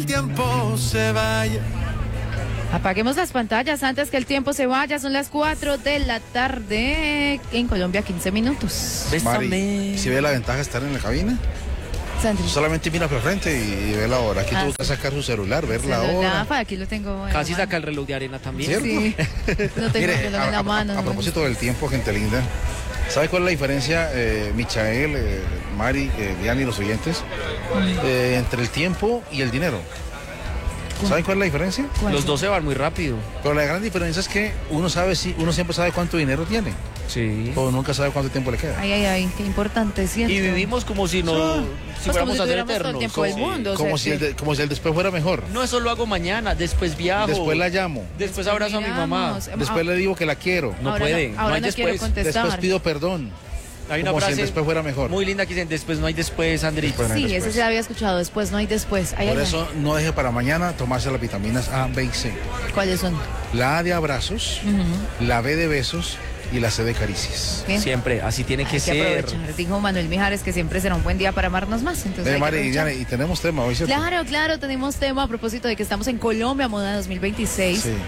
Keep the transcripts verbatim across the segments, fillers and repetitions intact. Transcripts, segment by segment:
El tiempo se vaya. Apaguemos las pantallas antes que el tiempo se vaya. Son las cuatro de la tarde. En Colombia, quince minutos. Mari, ¿si ve la ventaja de estar en la cabina? Sandri. Solamente mira para frente y, y ve la hora. Aquí Ah, tuvo que sacar su celular, ver la Celular, hora. aquí lo tengo. en Casi la mano. saca el reloj de arena también. ¿Cierto? Sí. No tengo Mire, el reloj a, en la a- mano. a no me propósito del tiempo, gente linda, ¿sabe cuál es la diferencia, eh, Michael, eh, Mari, eh, Diana y los oyentes, eh, entre el tiempo y el dinero? ¿Saben cuál es la diferencia? ¿Cuál? Los dos se van muy rápido. Pero la gran diferencia es que uno sabe si uno siempre sabe cuánto dinero tiene, Sí. pero nunca sabe cuánto tiempo le queda. Ay, ay, ay, qué importante, ¿cierto? Y vivimos como si no, Ah. si Pues como fuéramos si a ser tuviéramos todo el eternos. tiempo del Sí. mundo. o Como sea, si, el que- de- como si el después fuera mejor. No, eso lo hago mañana, después viajo. Después la llamo, Después abrazo a mi mamá. Miramos. después le digo que la quiero, No Ahora puede, ahora no hay no quiero después. contestar. después pido perdón, Hay una como si el frase después fuera mejor. muy linda que dicen, después no hay después, Andrés. Después no hay Sí, después. ese se había escuchado. Después no hay después. Ay, Por ay, eso no deje para mañana tomarse las vitaminas A, B y C. ay. ¿Cuáles son? La A de abrazos, la B de besos y la C de caricias. ¿Qué? Siempre, así tiene que Hay ser. aprovechar. Dijo Manuel Mijares que siempre será un buen día para amarnos más. Entonces Eh, hay que Mari y aprovechar. Diana, y tenemos tema hoy, ¿cierto? Claro, claro, tenemos tema a propósito de que estamos en Colombia Moda dos mil veintiséis. Sí.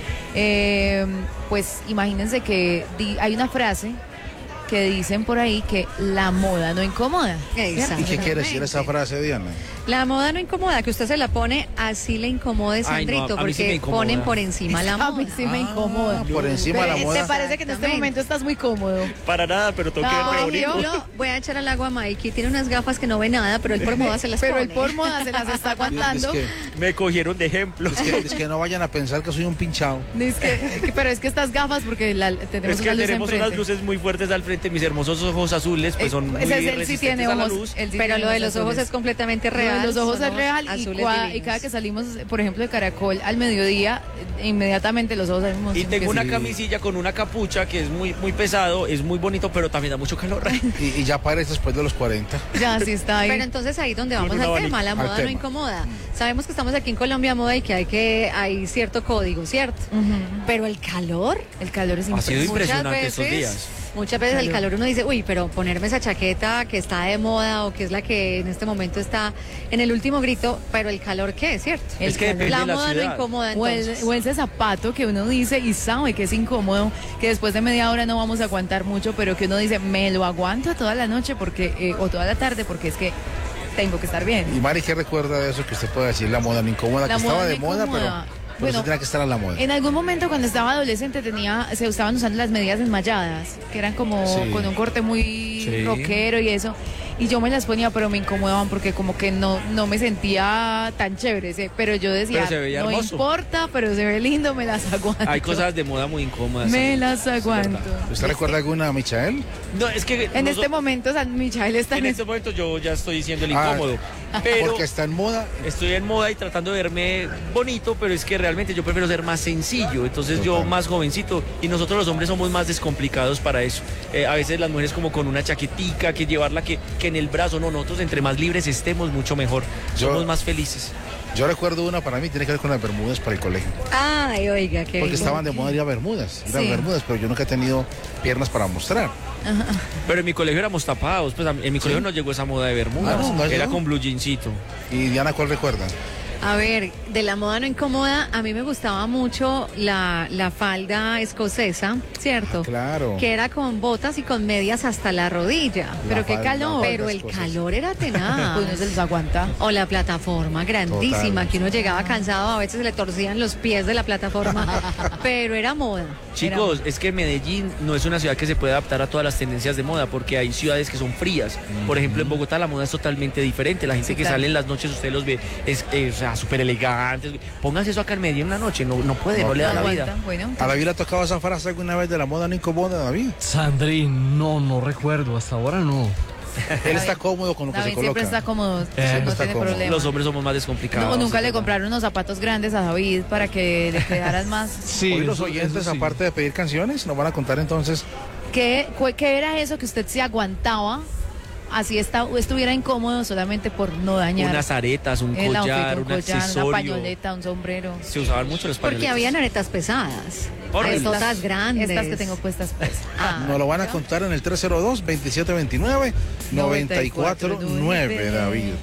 Eh, pues imagínense que di- hay una frase que dicen por ahí que la moda no incomoda. Exacto. ¿Y qué quiere decir esa frase, Diana? La moda no incomoda, que usted se la pone así le incomode, Ay, Sandrito, no, a mí sí me porque incomoda. ponen por encima la A mí moda. sí me incomoda. Por encima de la Pero, moda. ¿te parece que en este Exactamente. momento estás muy cómodo? Para nada, pero tengo Ah, Por ¿yo? ejemplo, voy a echar al agua a Mikey, tiene unas gafas que no ve nada, pero él por moda se las Pero pone. el por moda se las está Es aguantando. que, Me cogieron de ejemplo. es, que, es que no vayan a pensar que soy un pinchado. Es que- que- pero es que estas gafas, porque la, tenemos Es que una luz tenemos enfrente. unas luces muy fuertes al frente, mis hermosos ojos azules, pues son Eh, muy ese es- él sí resistentes tiene a la ojos. luz. él sí Pero tiene lo de los ojos azules. es completamente Lo de real. los ojos son es real y, azules cua- y divinos. cada que salimos, por ejemplo, de Caracol al mediodía, eh, inmediatamente los ojos salimos. Y tengo una Sí. camisilla con una capucha que es muy, muy pesado, es muy bonito, pero también da mucho calor. Y, y ya pares después de los cuarenta. Ya, sí está ahí. Pero entonces ahí donde Con vamos un al abanico. tema, la Al moda no tema. incomoda. Sabemos que estamos aquí en Colombia Moda y que hay que hay cierto código, ¿cierto? Ujú. Pero el calor, El calor es Ha sido impresionante. impresionante muchas estos veces, días. muchas veces el Calor. calor uno dice, uy, pero ponerme esa chaqueta que está de moda o que es la que en este momento está en el último grito, pero el calor qué, ¿cierto? El Es que calor. depende La de la moda no ciudad. incomoda O el, entonces. o ese zapato que uno dice y sabe que es incómodo, que después de media hora no vamos a aguantar mucho, pero que uno dice, me lo aguanto toda la noche porque eh, o toda la tarde porque es que tengo que estar bien. Y Mari, ¿qué recuerda de eso que usted puede decir? La moda no incomoda, La que moda estaba no de moda, pero, incomoda. pero Bueno, eso tenía que estar a la moda. En algún momento cuando estaba adolescente tenía, se estaban usando las medias enmalladas, que eran como Sí. con un corte muy Sí. rockero y eso. Y yo me las ponía, pero me incomodaban porque como que no, no me sentía tan chévere. ¿sí? Pero yo decía, Pero se veía no hermoso. importa, pero se ve lindo, me las aguanto. Hay cosas de moda muy incómodas. Me ¿sí? las aguanto. ¿Usted recuerda alguna, Michael? No, es que En noso- este momento San Michael está en en este momento yo ya estoy diciendo el Ah, incómodo. Pero Porque está en moda. estoy en moda y tratando de verme bonito, pero es que realmente yo prefiero ser más sencillo. Entonces yo Total. más jovencito y nosotros los hombres somos más descomplicados para eso. Eh, a veces las mujeres como con una chaquetica, que llevarla que, que en el brazo. No, nosotros entre más libres estemos, mucho mejor. Yo- Somos más felices. Yo recuerdo una para mí, tiene que ver con las bermudas para el colegio. Ay, oiga, qué Porque bien. estaban de moda ir a bermudas, ir a Sí. bermudas, pero yo nunca he tenido piernas para mostrar. Pero en mi colegio éramos tapados. Pues a mí- en mi colegio no llegó esa moda de bermudas. Ah, no, no Era llegó. con blue jeansito. Y Diana, ¿cuál recuerda? A ver, de la moda no incomoda, a mí me gustaba mucho la, la falda escocesa, ¿cierto? Claro. Que era con botas y con medias hasta la rodilla. Pero qué falda, calor. falda Pero el escocesa. calor era tenaz. Pues no se los aguanta. O la plataforma grandísima, Total. que uno llegaba cansado, a veces se le torcían los pies de la plataforma, pero era moda. Chicos, es que Medellín no es una ciudad que se puede adaptar a todas las tendencias de moda porque hay ciudades que son frías. Por ejemplo, en Bogotá la moda es totalmente diferente. La gente Sí, que claro. sale en las noches, usted los ve, es, es, o sea, súper elegantes. Pónganse eso acá en Medellín una noche, no, no puede, no, No, le da No la vida. aguantan, bueno. ¿A David le ha tocado esa frase alguna vez de la moda no incomoda, David? Sandri, no, no recuerdo, hasta ahora no. Él está cómodo con lo que David se coloca. siempre está cómodo, Eh, no está tiene cómodo. problema. Los hombres somos más descomplicados. No, nunca le compraron unos zapatos grandes a David para que le quedaran más. Sí, Hoy los eso- oyentes, eso sí. aparte de pedir canciones, nos van a contar entonces. ¿Qué, cu- qué era eso que usted se aguantaba? Así está, estuviera incómodo solamente por no dañar Unas aretas, un el outfit, collar, un un, collar, una accesorio. pañoleta, un sombrero. Se usaban mucho los pañoletas. Porque habían aretas pesadas, Horribles. aretas grandes. Estas que tengo puestas pues. Ah, Nos lo van a contar en el tres cero dos, veintisiete veintinueve, noventa y cuatro nueve, David.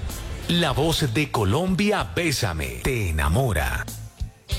La voz de Colombia, Bésame, te enamora.